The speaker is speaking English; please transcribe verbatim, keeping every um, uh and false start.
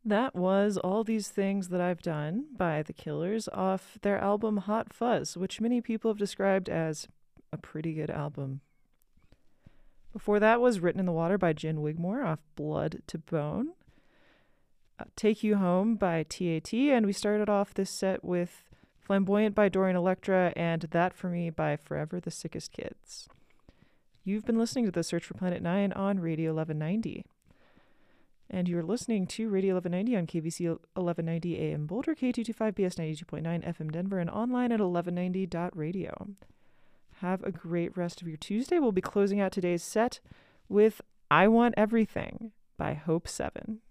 That was All These Things That I've Done by The Killers off their album Hot Fuzz, which many people have described as a pretty good album. Before that was Written in the Water by Jen Wigmore off Blood to Bone. Uh, Take You Home by T A T, and we started off this set with Flamboyant by Dorian Electra and That For Me by Forever the Sickest Kids. You've been listening to The Search for Planet Nine on Radio eleven ninety. And you're listening to Radio eleven ninety on K V C eleven ninety A M Boulder, K two twenty-five B S ninety-two point nine F M Denver, and online at eleven ninety dot radio. Have a great rest of your Tuesday. We'll be closing out today's set with I Want Everything by Hope seven.